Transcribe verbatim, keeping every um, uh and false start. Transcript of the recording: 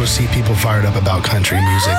to see people fired up about country music.